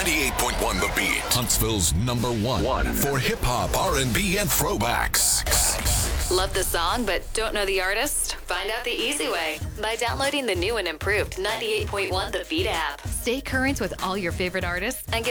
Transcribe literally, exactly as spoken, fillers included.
ninety-eight point one The Beat. Huntsville's number one, one. for hip-hop, R and B, and throwbacks. Love the song but don't know the artist? Find out the easy way by downloading the new and improved ninety-eight point one The Beat app. Stay current with all your favorite artists and get